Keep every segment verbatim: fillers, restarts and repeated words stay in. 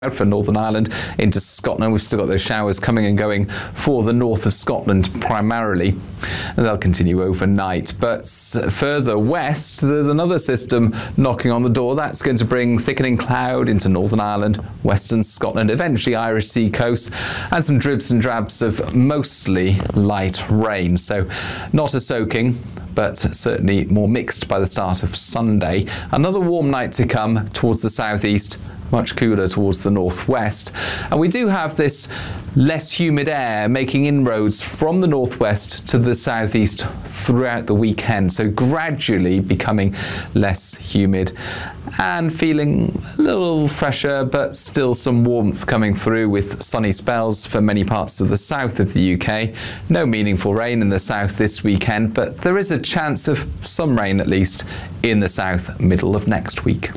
for Northern Ireland into Scotland. We've still got those showers coming and going for the north of Scotland primarily, and they'll continue overnight. But further west, there's another system knocking on the door. That's going to bring thickening cloud into Northern Ireland, western Scotland, eventually Irish sea coast, and some dribs and drabs of mostly light rain. So not a soaking, but certainly more mixed by the start of Sunday. Another warm night to come towards the southeast, much cooler towards the northwest. And we do have this less humid air making inroads from the northwest to the southeast throughout the weekend, so gradually becoming less humid and feeling a little fresher, but still some warmth coming through with sunny spells for many parts of the south of the U K. No meaningful rain in the south this weekend, but there is a chance of some rain at least in the south middle of next week.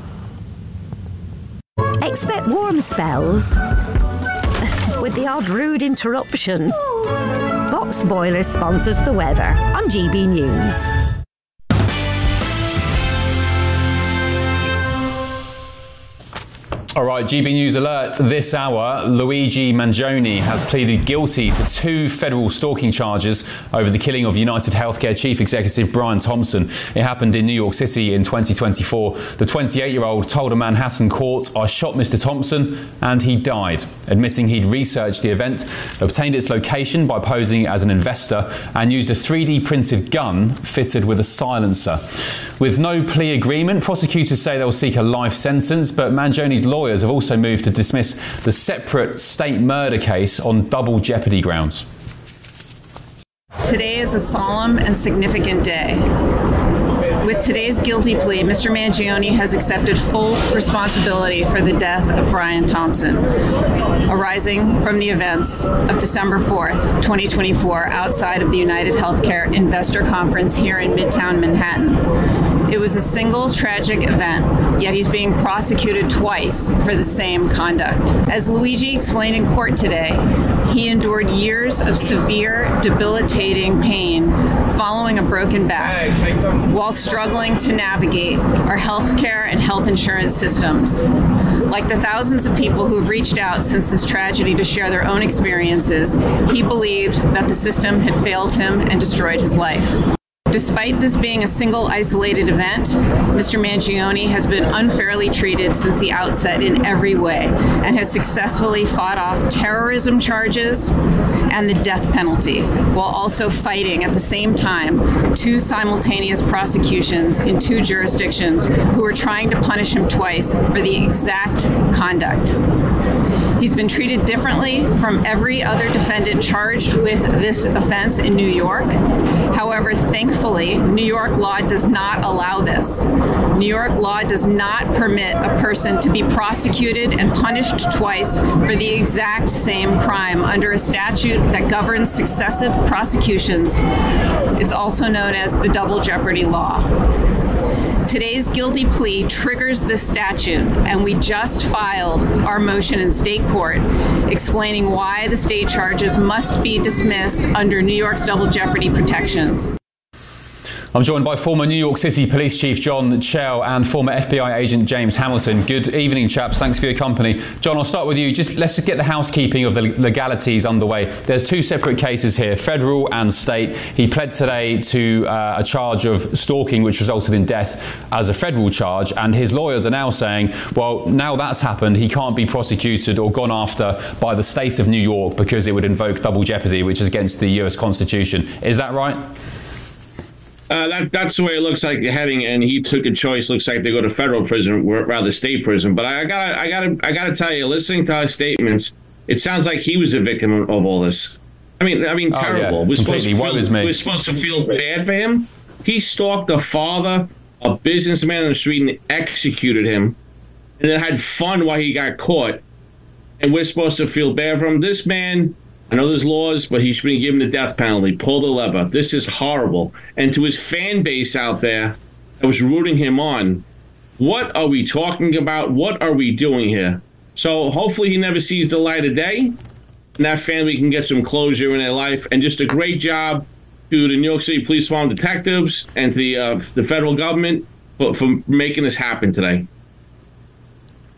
Expect warm spells with the odd rude interruption. Box Boilers sponsors the weather on G B News. All right, G B News alert this hour. Luigi Mangione has pleaded guilty to two federal stalking charges over the killing of United Healthcare Chief Executive Brian Thompson. It happened in New York City in twenty twenty-four. The twenty-eight-year-old told a Manhattan court, "I shot Mister Thompson and he died," admitting he'd researched the event, obtained its location by posing as an investor, and used a three D printed gun fitted with a silencer. With no plea agreement, prosecutors say they'll seek a life sentence, but Mangione's lawyer Lawyers have also moved to dismiss the separate state murder case on double jeopardy grounds. Today is a solemn and significant day. With today's guilty plea, Mister Mangione has accepted full responsibility for the death of Brian Thompson, arising from the events of December fourth, twenty twenty-four, outside of the United Healthcare Investor Conference here in Midtown Manhattan. It was a single tragic event, yet he's being prosecuted twice for the same conduct. As Luigi explained in court today, he endured years of severe, debilitating pain following a broken back while struggling to navigate our healthcare and health insurance systems. Like the thousands of people who've reached out since this tragedy to share their own experiences, he believed that the system had failed him and destroyed his life. Despite this being a single isolated event, Mister Mangione has been unfairly treated since the outset in every way and has successfully fought off terrorism charges and the death penalty, while also fighting at the same time two simultaneous prosecutions in two jurisdictions who are trying to punish him twice for the exact conduct. He's been treated differently from every other defendant charged with this offense in New York. However, thankfully, New York law does not allow this. New York law does not permit a person to be prosecuted and punished twice for the exact same crime under a statute that governs successive prosecutions. It's also known as the double jeopardy law. Today's guilty plea triggers this statute, and we just filed our motion in state court explaining why the state charges must be dismissed under New York's double jeopardy protections. I'm joined by former New York City Police Chief John Chell and former F B I agent James Hamilton. Good evening, chaps. Thanks for your company. John, I'll start with you. Just let's just get the housekeeping of the legalities underway. There's two separate cases here, federal and state. He pled today to uh, a charge of stalking, which resulted in death, as a federal charge, and his lawyers are now saying, well, now that's happened, he can't be prosecuted or gone after by the state of New York because it would invoke double jeopardy, which is against the U S Constitution. Is that right? Uh, that that's the way it looks like they're heading, and he took a choice. Looks like they go to federal prison rather state prison. But I gotta, I gotta, I gotta tell you, listening to his statements, it sounds like he was a victim of, of all this. I mean, I mean, terrible. Oh, yeah. We're supposed to Woe is feel, me. we're supposed to feel bad for him. He stalked a father, a businessman on the street, and executed him, and then had fun while he got caught. And we're supposed to feel bad for him. This man, I know there's laws, but he should be given the death penalty. Pull the lever. This is horrible. And to his fan base out there that was rooting him on, what are we talking about? What are we doing here? So hopefully he never sees the light of day, and that family can get some closure in their life. And just a great job to the New York City Police Department detectives and to the, uh, the federal government for, for making this happen today.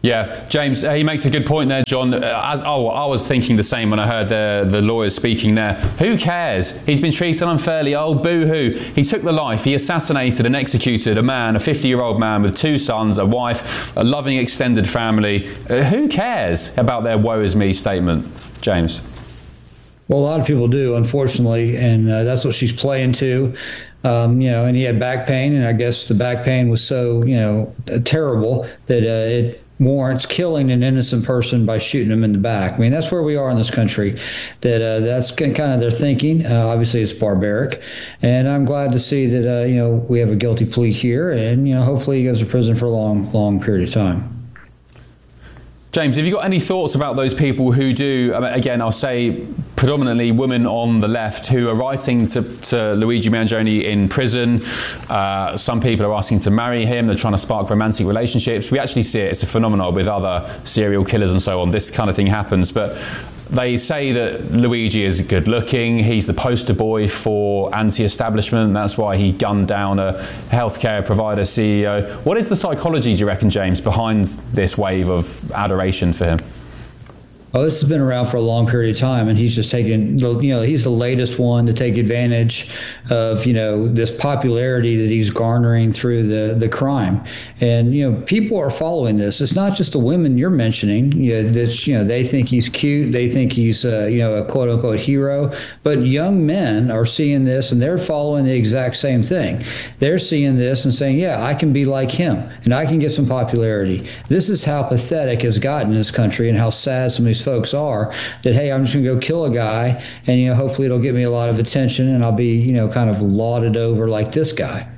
Yeah, James, uh, he makes a good point there, John. Uh, as, oh, I was thinking the same when I heard the, the lawyers speaking there. Who cares? He's been treated unfairly. Oh, boo-hoo. He took the life. He assassinated and executed a man, a fifty-year-old man with two sons, a wife, a loving extended family. Uh, who cares about their woe is me statement, James? Well, a lot of people do, unfortunately, and uh, that's what she's playing to. Um, you know, and he had back pain, and I guess the back pain was so, you know, terrible that uh, it warrants killing an innocent person by shooting him in the back. I mean, that's where we are in this country. That uh, that's kind of their thinking. Uh, obviously, it's barbaric, and I'm glad to see that uh, you know we have a guilty plea here, and you know hopefully he goes to prison for a long, long period of time. James, have you got any thoughts about those people who do, I mean, again, I'll say predominantly women on the left who are writing to, to Luigi Mangione in prison? Uh, some people are asking to marry him. They're trying to spark romantic relationships. We actually see it. It's a phenomenon with other serial killers and so on. This kind of thing happens. But they say that Luigi is good looking. He's the poster boy for anti-establishment. That's why he gunned down a healthcare provider C E O. What is the psychology, do you reckon, James, behind this wave of adoration for him? Oh, this has been around for a long period of time, and he's just taken, you know, he's the latest one to take advantage of, you know, this popularity that he's garnering through the, the crime. And, you know, people are following this. It's not just the women you're mentioning. You know, this, you know, they think he's cute. They think he's, uh, you know, a quote unquote hero. But young men are seeing this, and they're following the exact same thing. They're seeing this and saying, yeah, I can be like him, and I can get some popularity. This is how pathetic it's gotten in this country, and how sad some of these folks are, that, hey, I'm just going to go kill a guy, and, you know, hopefully it'll get me a lot of attention, and I'll be, you know, kind of lauded over like this guy.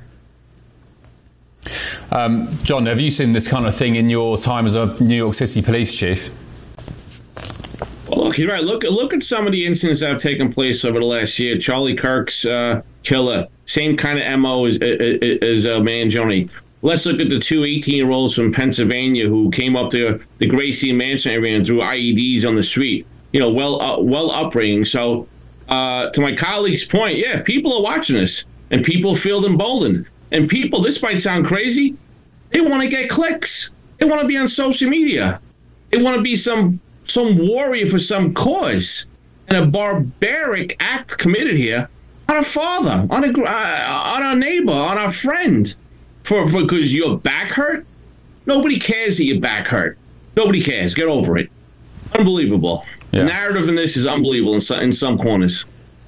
Um, John, have you seen this kind of thing in your time as a New York City police chief? Well, look, you're right. Look, look at some of the incidents that have taken place over the last year. Charlie Kirk's uh, killer, same kind of M O as, as uh, Mangione. Let's look at the two eighteen-year-olds from Pennsylvania who came up to the Gracie Mansion area and threw I E Ds on the street. You know, well, uh, well upbringing. So, uh, to my colleague's point, yeah, people are watching this, and people feel emboldened. And people, this might sound crazy, they want to get clicks. They want to be on social media. They want to be some some warrior for some cause. And a barbaric act committed here on a father, on a uh, on a neighbor, on a friend. For because your back hurt? Nobody cares that your back hurt. Nobody cares. Get over it. Unbelievable. Yeah. The narrative in this is unbelievable in some, in some corners.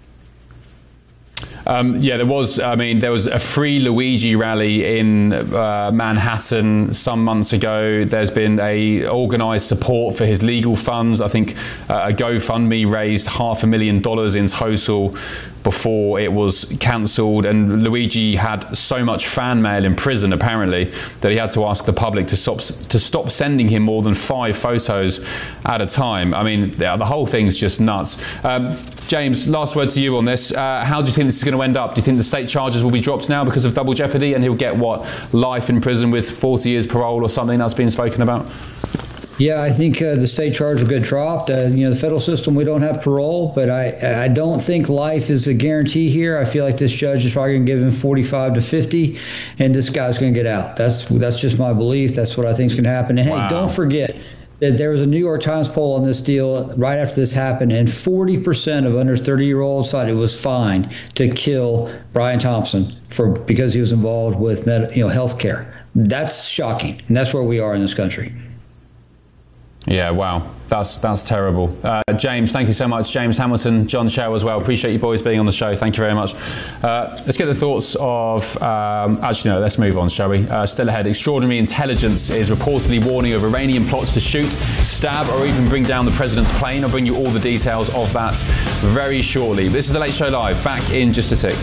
Um, yeah, there was, I mean, there was a Free Luigi rally in uh, Manhattan some months ago. There's been a organised support for his legal funds. I think uh, a GoFundMe raised half a million dollars in total before it was cancelled, and Luigi had so much fan mail in prison apparently that he had to ask the public to stop to stop sending him more than five photos at a time. I mean, the, the whole thing's just nuts. Um, James, last word to you on this. Uh, how do you think this is going to end up? Do you think the state charges will be dropped now because of double jeopardy, and he'll get what, life in prison with forty years parole or something that's been spoken about? Yeah, I think uh, the state charge will get dropped. Uh, you know, the federal system, we don't have parole, but I I don't think life is a guarantee here. I feel like this judge is probably going to give him forty-five to fifty, and this guy's going to get out. That's that's just my belief. That's what I think is going to happen. And wow. Hey, don't forget that there was a New York Times poll on this deal right after this happened, and forty percent of under thirty-year-olds thought it was fine to kill Brian Thompson for because he was involved with med, you know health care. That's shocking, and that's where we are in this country. Yeah, wow. That's that's terrible. Uh, James, thank you so much. James Hamilton, John Shell as well. Appreciate you boys being on the show. Thank you very much. Uh, let's get the thoughts of... Um, actually, no, let's move on, shall we? Uh, still ahead, extraordinary intelligence is reportedly warning of Iranian plots to shoot, stab or even bring down the president's plane. I'll bring you all the details of that very shortly. This is The Late Show Live. Back in just a tick.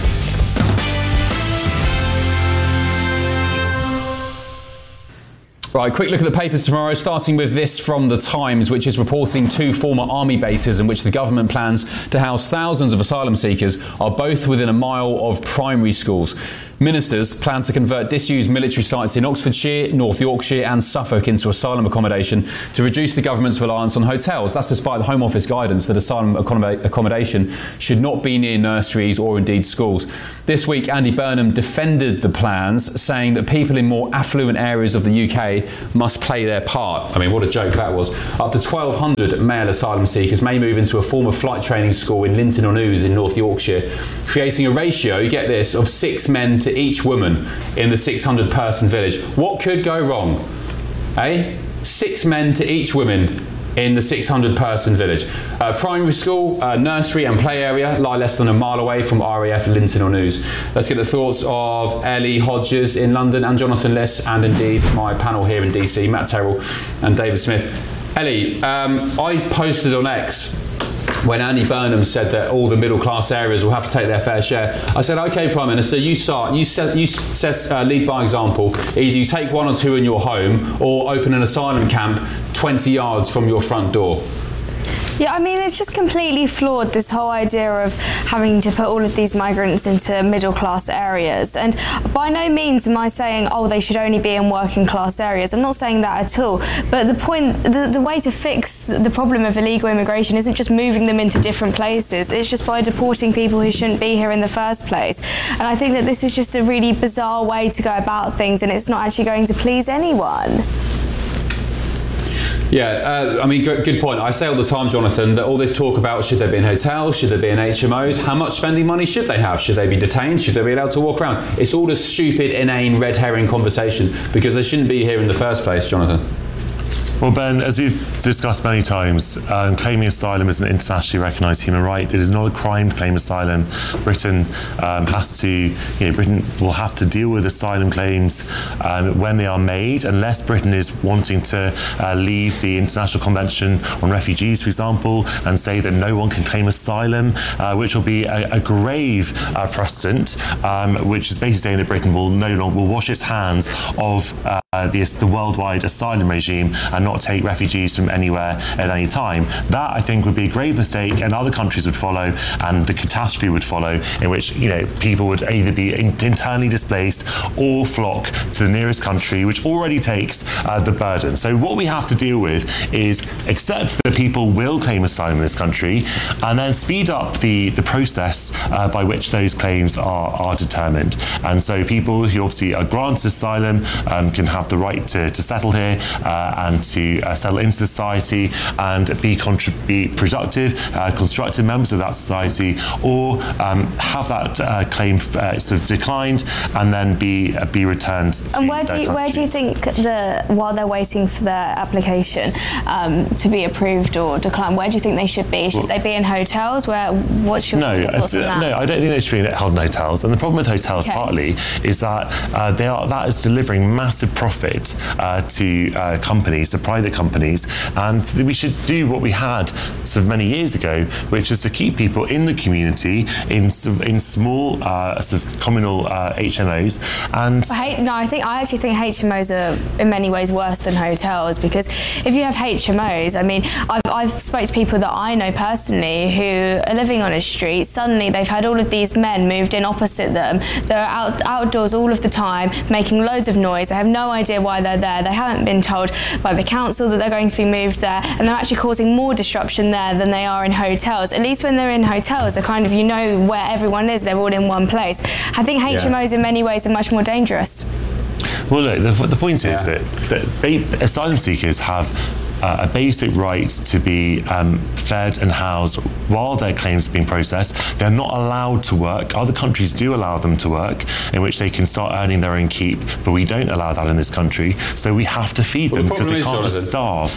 Right, quick look at the papers tomorrow, starting with this from The Times, which is reporting two former army bases in which the government plans to house thousands of asylum seekers are both within a mile of primary schools. Ministers plan to convert disused military sites in Oxfordshire, North Yorkshire and Suffolk into asylum accommodation to reduce the government's reliance on hotels. That's despite the Home Office guidance that asylum accommodation should not be near nurseries or indeed schools. This week, Andy Burnham defended the plans, saying that people in more affluent areas of the U K must play their part. I mean, what a joke that was. Up to twelve hundred male asylum seekers may move into a former flight training school in Linton-on-Ouse in North Yorkshire, creating a ratio, you get this, of six men to each woman in the six hundred person village. What could go wrong? Eh? Six men to each woman in the six hundred person village. Uh, primary school, uh, nursery and play area lie less than a mile away from R A F Linton-on-Ouse. Let's get the thoughts of Ellie Hodges in London and Jonathan Liss, and indeed my panel here in D C, Matt Terrell and David Smith. Ellie, um, I posted on X when Andy Burnham said that all the middle class areas will have to take their fair share. I said, OK, Prime Minister, you start, you set, you set, uh, lead by example. Either you take one or two in your home or open an asylum camp twenty yards from your front door. Yeah, I mean, it's just completely flawed, this whole idea of having to put all of these migrants into middle class areas. And by no means am I saying, oh, they should only be in working class areas. I'm not saying that at all. But the point, the, the way to fix the problem of illegal immigration isn't just moving them into different places. It's just by deporting people who shouldn't be here in the first place. And I think that this is just a really bizarre way to go about things, and it's not actually going to please anyone. Yeah, uh, I mean, good, good point. I say all the time, Jonathan, that all this talk about should they be in hotels, should they be in H M Os, how much spending money should they have? Should they be detained? Should they be allowed to walk around? It's all a stupid, inane, red herring conversation because they shouldn't be here in the first place, Jonathan. Well, Ben, as we've discussed many times, um, claiming asylum is an internationally recognised human right. It is not a crime to claim asylum. Britain um, has to, you know, Britain will have to deal with asylum claims um, when they are made, unless Britain is wanting to uh, leave the International Convention on Refugees, for example, and say that no one can claim asylum, uh, which will be a, a grave uh, precedent, um, which is basically saying that Britain will no longer will wash its hands of uh, the, the worldwide asylum regime and not take refugees from anywhere at any time. That, I think, would be a grave mistake, and other countries would follow, and the catastrophe would follow, in which, you know, people would either be in- internally displaced or flock to the nearest country, which already takes uh, the burden. So what we have to deal with is accept that people will claim asylum in this country, and then speed up the, the process uh, by which those claims are, are determined. And so people who obviously are granted asylum um, can have the right to, to settle here uh, and to to uh, settle into society and be, contrib- be productive, uh, constructive members of that society, or um, have that uh, claim uh, sort of declined and then be uh, be returned to And where do you, where do you think the while they're waiting for their application um, to be approved or declined, where do you think they should be? Should well, they be in hotels? Where what's your no, thoughts on that? No, I don't think they should be held in hotels. And the problem with hotels okay. partly is that uh, they are that is delivering massive profit uh, to uh, companies. To private companies, and we should do what we had sort of many years ago, which is to keep people in the community in in small uh, sort of communal uh, H M Os. And I, no, I think I actually think H M Os are in many ways worse than hotels, because if you have H M Os, I mean, I've I've spoke to people that I know personally who are living on a street. Suddenly, they've had all of these men moved in opposite them. They're out outdoors all of the time, making loads of noise. They have no idea why they're there. They haven't been told by the council that they're going to be moved there, and they're actually causing more disruption there than they are in hotels. At least when they're in hotels, they're kind of, you know where everyone is, they're all in one place. I think H M Os yeah. in many ways are much more dangerous. Well, look, the, the point yeah. is that, that they, asylum seekers have Uh, a basic right to be um, fed and housed while their claims are being processed. They're not allowed to work. Other countries do allow them to work, in which they can start earning their own keep, but we don't allow that in this country. So we have to feed well, them the because they can't just starve.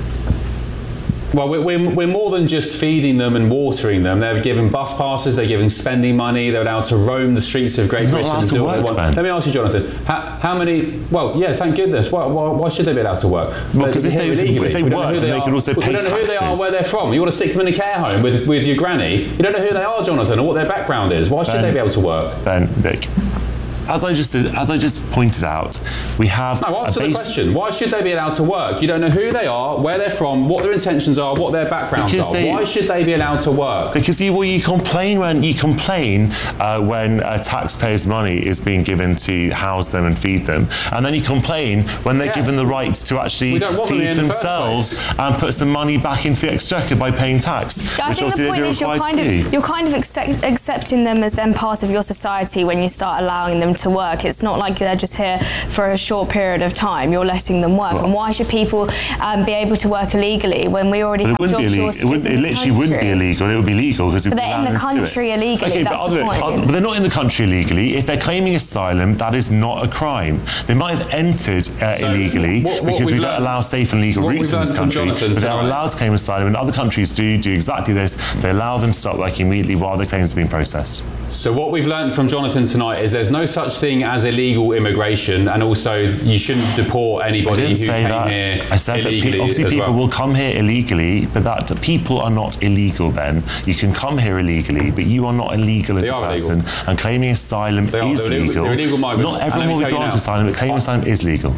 Well, we're, we're, we're more than just feeding them and watering them. They're given bus passes, they're given spending money, they're allowed to roam the streets of Great Britain and do what they want. Man. Let me ask you, Jonathan, how, how many, well, yeah, thank goodness, why, why, why should they be allowed to work? Well, because if, if they work, then they can also pay taxes. We don't know who they are, where they're from. You want to stick them in a care home with, with your granny, you don't know who they are, Jonathan, or what their background is. Why should ben, they be able to work? Ben, Vic. as I just as I just pointed out, we have. No, answer a the base- question. Why should they be allowed to work? You don't know who they are, where they're from, what their intentions are, what their backgrounds Because are. they- Why should they be allowed to work? Because you, well, you complain when you complain uh, when uh, taxpayers' money is being given to house them and feed them, and then you complain when they're Yeah. given the right to We actually don't want them feed in the first themselves place. and put some money back into the exchequer by paying tax. I which think obviously the point they're is you're required kind to do. of you're kind of accept, accepting them as then part of your society when you start allowing them to work. It's not like they're just here for a short period of time. You're letting them work. Well- and why should people um, be able to work illegally when we already But have it wouldn't job be illegal. shortages It, wouldn't, in it this literally wouldn't be country? illegal. It would be legal because But they're in the country illegally, Okay, that's but, the other, point. other- but they're not in the country illegally. If they're claiming asylum, that is not a crime. They might have entered uh, So, illegally what- what because we we've don't learned- allow safe and legal what routes we've in this learned from country. Jonathan But they're tonight- allowed to claim asylum, and other countries do do exactly this. They allow them to start working immediately while their claims are being processed. So what we've learned from Jonathan tonight is there's no such thing as illegal immigration, and also you shouldn't deport I anybody didn't who say came that. here I said that illegally pe- obviously as people well. will come here illegally, but that people are not illegal, Ben. You can come here illegally, but you are not illegal as They a are person. illegal. And claiming asylum They are. is They're illegal- legal. they're illegal migrants. Not And let everyone me will tell you grant now- asylum, but claiming asylum is legal.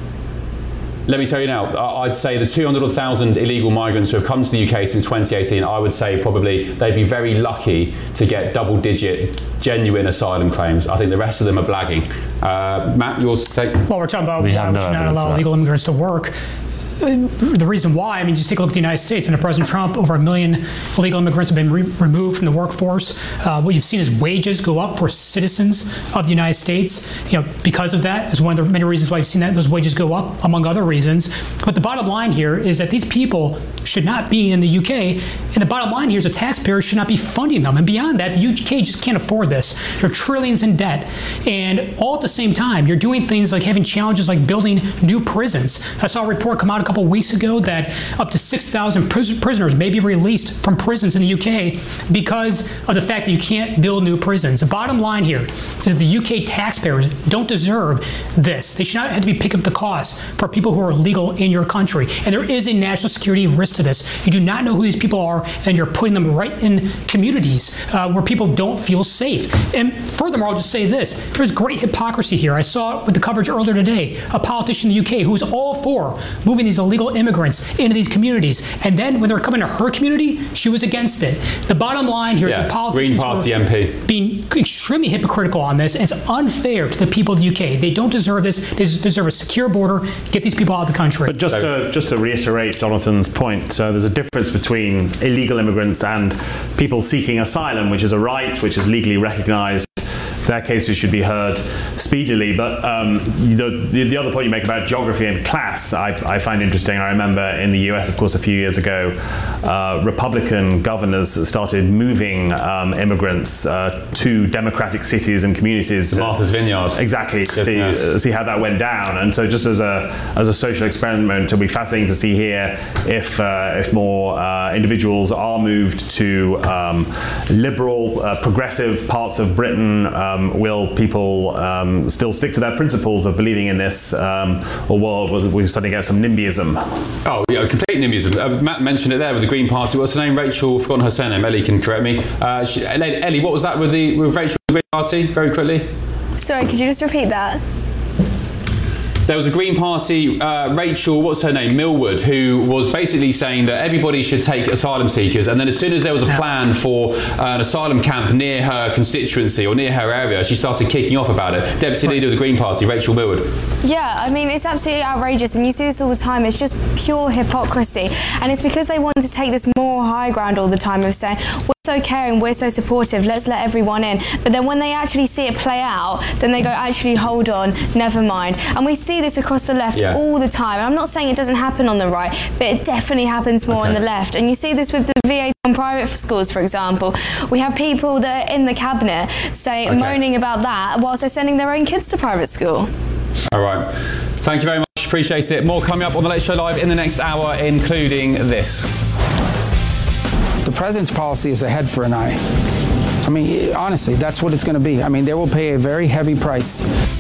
Let me tell you now, I- I'd say the two hundred thousand illegal migrants who have come to the U K since twenty eighteen, I would say probably they'd be very lucky to get double-digit genuine asylum claims. I think the rest of them are blagging. Uh, Matt, yours take. Well, we're talking about We why have we no should not evidence allow for that. illegal immigrants to work. Uh, The reason why, I mean, just take a look at the United States. Under President Trump, over a million illegal immigrants have been re- removed from the workforce. Uh, what you've seen is wages go up for citizens of the United States. You know, because of that is one of the many reasons why you've seen that those wages go up, among other reasons. But the bottom line here is that these people should not be in the U K, and the bottom line here is the taxpayers should not be funding them. And beyond that, the U K just can't afford this. You're trillions in debt, and all at the same time, you're doing things like having challenges like building new prisons. I saw a report come out a couple weeks ago that up to six thousand pris- prisoners may be released from prisons in the U K because of the fact that you can't build new prisons. The bottom line here is the U K taxpayers don't deserve this. They should not have to be picking up the cost for people who are illegal in your country. And there is a national security risk to this. You do not know who these people are, and you're putting them right in communities uh, where people don't feel safe. And furthermore, I'll just say this. There's great hypocrisy here. I saw it with the coverage earlier today. A politician in the U K who was all for moving these illegal immigrants into these communities. And then when they were coming to her community, she was against it. The bottom line here is Yeah, that politicians Green Party were M P. being extremely hypocritical on this, and it's unfair to the people of the U K. They don't deserve this. They deserve a secure border. Get these people out of the country. But just to, just to reiterate Jonathan's point, uh, there's a difference between illegal immigrants and people seeking asylum, which is a right, which is legally recognised. Their cases should be heard speedily. But um, the, the, the other point you make about geography and class, I, I find interesting. I remember in the U S, of course, a few years ago, uh, Republican governors started moving um, immigrants uh, to democratic cities and communities. To Martha's Vineyard. Exactly. To see, Yeah. uh, see how that went down. And so just as a as a social experiment, it'll be fascinating to see here if uh, if more uh, individuals are moved to um, liberal, uh, progressive parts of Britain. Um, will people um, still stick to their principles of believing in this, um, or will, will we suddenly get some NIMBYism? Oh, yeah, complete NIMBYism. Uh, Matt mentioned it there with the Green Party. What's her name? Rachel, I've forgotten her surname. Ellie can correct me. Uh, she, Ellie, Ellie, what was that with the with Rachel, the Green Party? Very quickly. Sorry, could you just repeat that? There was a Green Party, uh, Rachel, what's her name, Millward, who was basically saying that everybody should take asylum seekers, and then as soon as there was a plan for uh, an asylum camp near her constituency or near her area, she started kicking off about it. Deputy Leader of the Green Party, Rachel Millward. Yeah, I mean, it's absolutely outrageous, and you see this all the time. It's just pure hypocrisy, and it's because they want to take this moral high ground all the time of saying, we're so caring, we're so supportive, let's let everyone in. But then when they actually see it play out, then they go, actually, hold on, never mind. And we see this across the left Yeah. all the time. I'm not saying it doesn't happen on the right, but it definitely happens more Okay. on the left. And you see this with the V A on private schools, for example. We have people that are in the cabinet say, Okay. moaning about that whilst they're sending their own kids to private school. All right. Thank you very much. Appreciate it. More coming up on the Late Show Live in the next hour, including this. The president's policy is a head for an eye. I mean, honestly, that's what it's going to be. I mean, they will pay a very heavy price.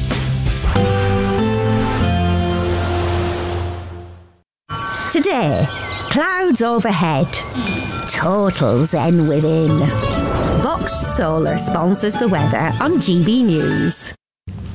Today, clouds overhead, total zen within. Box Solar sponsors the weather on G B News.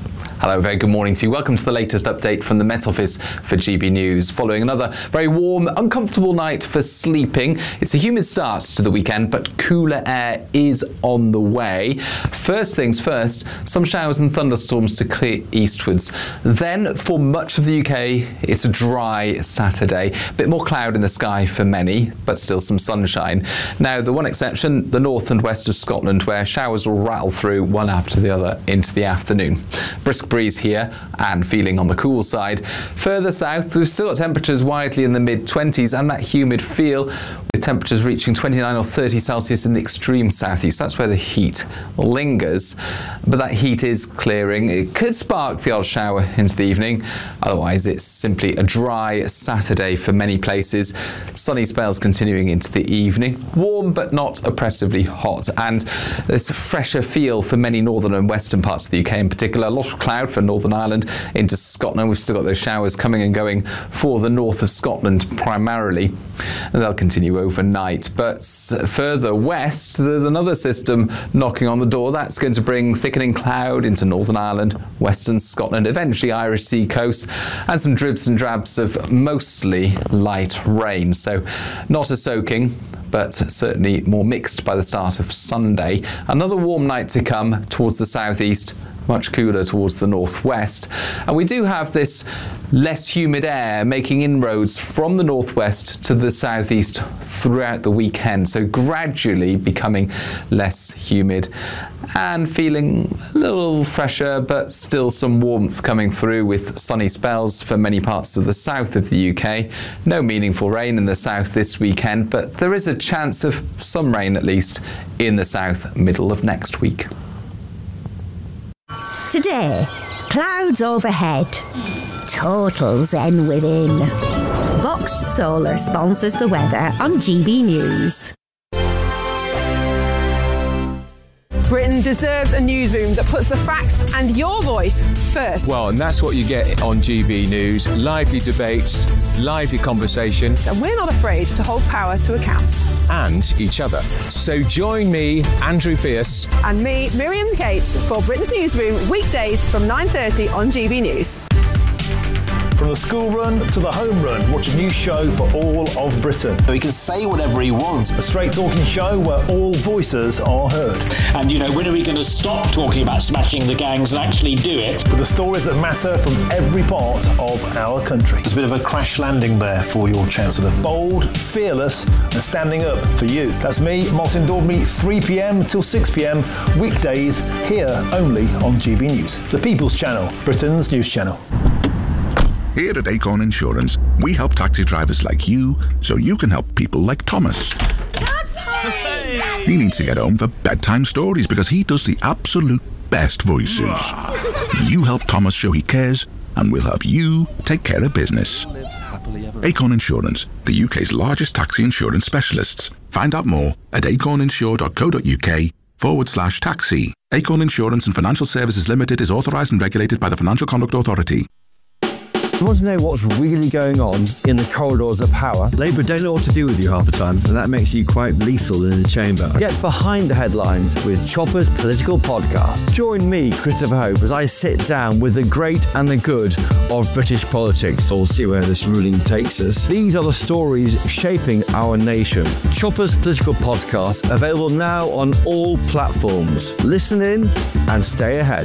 Hello, very good morning to you. Welcome to the latest update from the Met Office for G B News. Following another very warm, uncomfortable night for sleeping. It's a humid start to the weekend, but cooler air is on the way. First things first, some showers and thunderstorms to clear eastwards. Then, for much of the U K, it's a dry Saturday. A bit more cloud in the sky for many, but still some sunshine. Now, the one exception, the north and west of Scotland, where showers will rattle through one after the other into the afternoon. Brisk breeze here and feeling on the cool side. Further south, we've still got temperatures widely in the mid twenties and that humid feel, with temperatures reaching twenty-nine or thirty Celsius in the extreme southeast. That's where the heat lingers. But that heat is clearing. It could spark the odd shower into the evening. Otherwise, it's simply a dry Saturday for many places. Sunny spells continuing into the evening. Warm but not oppressively hot. And there's a fresher feel for many northern and western parts of the U K in particular. A lot of cloud for Northern Ireland into Scotland. We've still got those showers coming and going for the north of Scotland primarily. And they'll continue overnight. But further west, there's another system knocking on the door. That's going to bring thickening cloud into Northern Ireland, western Scotland, eventually Irish Sea coast, and some dribs and drabs of mostly light rain. So not a soaking, but certainly more mixed by the start of Sunday. Another warm night to come towards the southeast, much cooler towards the northwest. And we do have this less humid air making inroads from the northwest to the southeast throughout the weekend, so gradually becoming less humid and feeling a little fresher, but still some warmth coming through with sunny spells for many parts of the south of the U K. No meaningful rain in the south this weekend, but there is a chance of some rain at least in the south middle of next week. Today, clouds overhead, total zen within. Box Solar sponsors the weather on G B News. Britain deserves a newsroom that puts the facts and your voice first. Well, and that's what you get on G B News. Lively debates, lively conversation. And we're not afraid to hold power to account. And each other. So join me, Andrew Pierce. And me, Miriam Cates, for Britain's Newsroom, weekdays from nine thirty on G B News. From the school run to the home run, watch a new show for all of Britain. So he can say whatever he wants. A straight talking show where all voices are heard. And, you know, when are we going to stop talking about smashing the gangs and actually do it? With the stories that matter from every part of our country. There's a bit of a crash landing there for your Chancellor. Bold, fearless and standing up for you. That's me, Martin Daubney, three p.m. till six p.m. weekdays here only on G B News. The People's Channel, Britain's news channel. Here at Acorn Insurance, we help taxi drivers like you so you can help people like Thomas. Daddy! He needs to get home for bedtime stories because he does the absolute best voices. You help Thomas show he cares, and we'll help you take care of business. Acorn Insurance, the U K's largest taxi insurance specialists. Find out more at acorninsure.co.uk forward slash taxi. Acorn Insurance and Financial Services Limited is authorised and regulated by the Financial Conduct Authority. You want to know what's really going on in the corridors of power? Labour don't know what to do with you half the time, and that makes you quite lethal in the chamber. Get behind the headlines with Chopper's Political Podcast. Join me, Christopher Hope, as I sit down with the great and the good of British politics. We'll see where this ruling takes us. These are the stories shaping our nation. Chopper's Political Podcast, available now on all platforms. Listen in and stay ahead.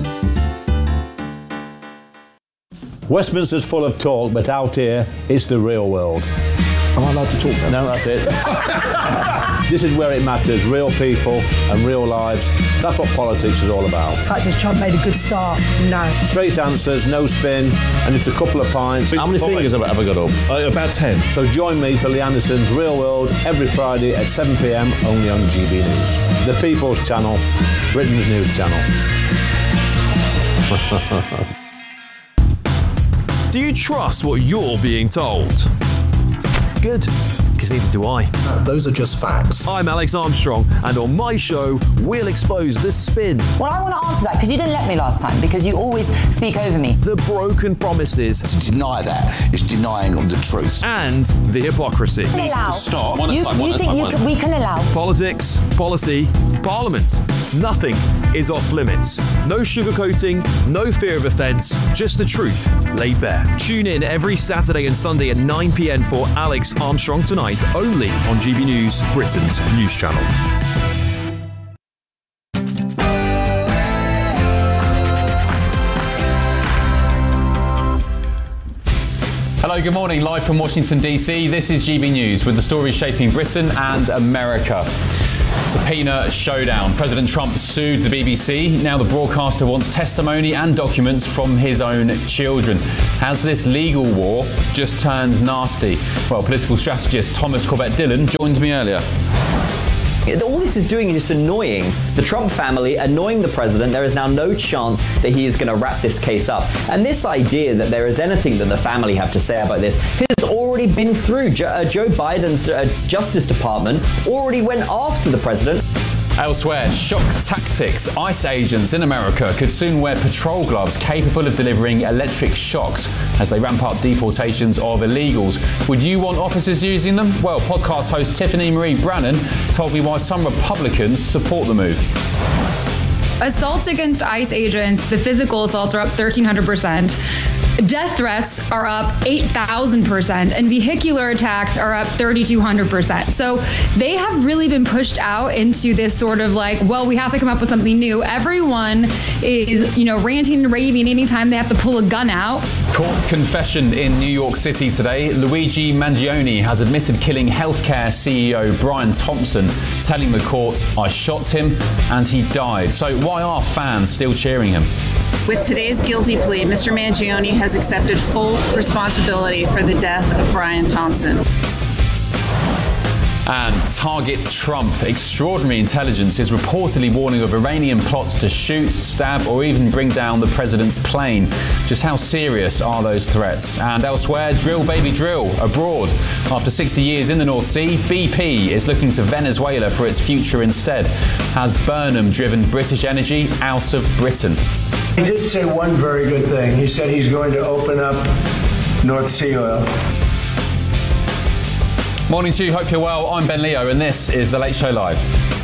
Westminster's full of talk, but out here, it's the real world. Am I allowed to talk now? No, that's it. This is where it matters, real people and real lives. That's what politics is all about. In fact, has Trump made a good start? No. Straight answers, no spin, and just a couple of pints. How many fingers have I ever got up? Uh, about ten. So join me for Lee Anderson's Real World every Friday at seven p.m. only on G B News. The People's Channel, Britain's news channel. Do you trust what you're being told? Good, because because neither do I. Uh, those are just facts. I'm Alex Armstrong, and on my show, we'll expose the spin. Well, I want to answer that because you didn't let me last time, because you always speak over me. The broken promises. To deny that is denying the truth. And the hypocrisy. Can allow. Stop. One you, time, you think you can, we can allow? Politics, policy, parliament. Nothing is off limits. No sugarcoating, no fear of offence, just the truth laid bare. Tune in every Saturday and Sunday at nine p.m. for Alex Armstrong Tonight, only on G B News, Britain's news channel. Hello, good morning. Live from Washington, D C, this is G B News with the stories shaping Britain and America. Subpoena showdown. President Trump sued the B B C. Now the broadcaster wants testimony and documents from his own children. Has this legal war just turned nasty? Well, political strategist Thomas Corbett-Dillon joined me earlier. All this is doing is just annoying the Trump family, annoying the president. There is now no chance that he is going to wrap this case up. And this idea that there is anything that the family have to say about this has already been through. Joe, uh, Joe Biden's uh, Justice Department already went after the president. Elsewhere, shock tactics. ICE agents in America could soon wear patrol gloves capable of delivering electric shocks as they ramp up deportations of illegals. Would you want officers using them? Well, podcast host Tiffany Marie Brannan told me why some Republicans support the move. Assaults against ICE agents, the physical assaults are up thirteen hundred percent. Death threats are up eight thousand percent, and vehicular attacks are up thirty-two hundred percent. So they have really been pushed out into this sort of like, well, we have to come up with something new. Everyone is, you know, ranting and raving anytime they have to pull a gun out. Court confession in New York City today. Luigi Mangione has admitted killing healthcare C E O Brian Thompson, telling the court, I shot him and he died. So why are fans still cheering him? With today's guilty plea, Mister Mangione has accepted full responsibility for the death of Brian Thompson. And target Trump. Extraordinary intelligence is reportedly warning of Iranian plots to shoot, stab, or even bring down the president's plane. Just how serious are those threats? And elsewhere, drill baby drill abroad. After sixty years in the North Sea, B P is looking to Venezuela for its future instead. Has Burnham driven British energy out of Britain? He did say one very good thing. He said he's going to open up North Sea oil. Morning to you, hope you're well. I'm Ben Leo and this is The Late Show Live.